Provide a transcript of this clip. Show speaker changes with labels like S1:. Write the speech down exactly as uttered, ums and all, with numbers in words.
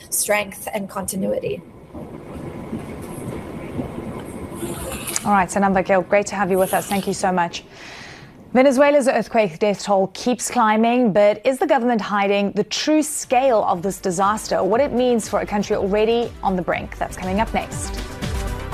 S1: strength and continuity.
S2: All right, Sanam Vakil, great to have you with us. Thank you so much. Venezuela's earthquake death toll keeps climbing, but is the government hiding the true scale of this disaster, what it means for a country already on the brink? That's coming up next.